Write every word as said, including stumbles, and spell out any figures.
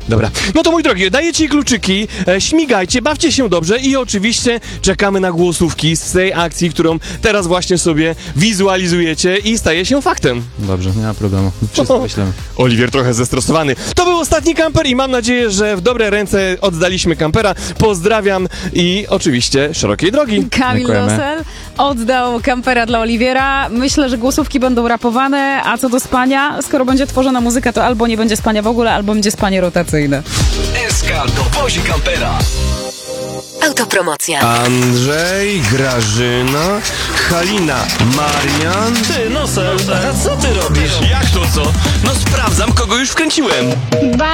Dobra, no to mój drogi, daję ci kluczyki, e, śmigajcie, bawcie się dobrze i oczywiście czekamy na głosówki z tej akcji, którą teraz właśnie sobie wizualizujecie i staje się faktem. Dobrze, nie ma problemu. Wszystko wyślemy. Oliwier trochę zestresowany. To był ostatni kamper i mam nadzieję, że w dobre ręce oddaliśmy kampera. Pozdrawiam i oczywiście szerokiej drogi. Kamil Dziękujemy. Rosel oddał kampera dla Oliwiera. Myślę, że głosówki będą rapowane, a co do spania, skoro będzie tworzona muzyka, to albo nie będzie spania w ogóle, albo będzie spanie rotacyjne. S K dowozi kampera. Autopromocja. Andrzej, Grażyna, Halina, Marian. Ty, Nosel, a co ty robisz? Jak to co? No sprawdzam, kogo już wkręciłem. Ba